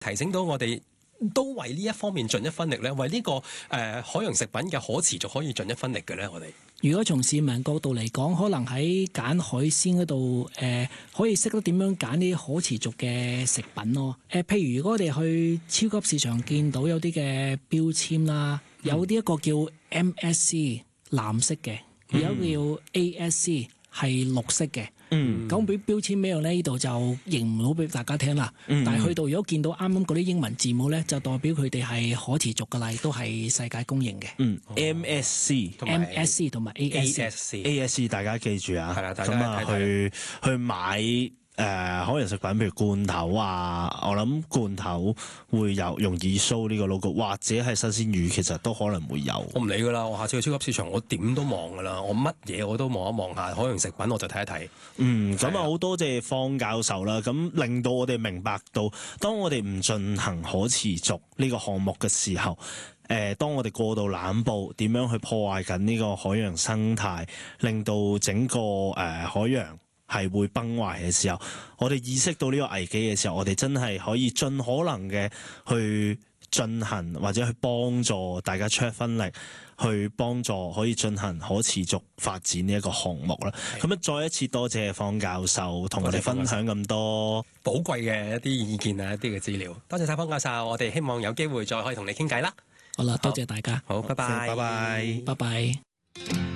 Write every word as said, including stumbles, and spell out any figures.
提醒到我哋都為呢一方面盡一分力咧，為呢、這個誒、呃、海洋食品嘅可持續可以盡一分力嘅咧，我哋。 如果從市民角度嚟講，可能喺揀海鮮嗰度，誒、呃、可以識得點樣揀啲可持續嘅食品咯。誒、呃，譬如如果我哋去超級市場見到有啲嘅標籤啦，有啲一個叫 M S C 藍色嘅，有一個叫 A S C 係綠色嘅。嗯，咁俾標籤咩樣咧？呢度就認唔到俾大家聽啦。嗯、但係去到如果見到啱啱嗰啲英文字母咧，就代表佢哋係可持續嘅啦，亦都係世界公認嘅。 嗯 ，M S C、 M S C 同埋 A S C，A S C 大家記住啊。 係啦，大家咁啊去去買。誒、呃、海洋食品，譬如罐頭啊，我諗罐頭會有容易 show 呢個 logo，或者係新鮮魚，其實都可能會有。 我唔理噶啦，我下次去超級市場，我點都望噶啦，我乜嘢我都望一望下海洋食品，我就睇一睇。 嗯，咁啊好多謝方教授啦，咁令到我哋明白到，當我哋唔進行可持續呢個項目嘅時候，誒、呃，當我哋過度濫捕，點樣去破壞緊呢個海洋生態，令到整個誒、呃、海洋係會崩壞嘅時候，我哋意識到呢個危機嘅時候，我哋真係可以盡可能嘅去進行或者去幫助大家出一分力，去幫助可以進行可持續發展呢一個項目啦。咁啊，再一次多謝方教授同我哋分享咁多寶貴嘅一啲意見啊，一啲嘅資料。多謝晒方教授，我哋希望有機會再可以同你傾偈啦。 好啦，多謝大家。 好，拜拜， 拜拜， 拜拜。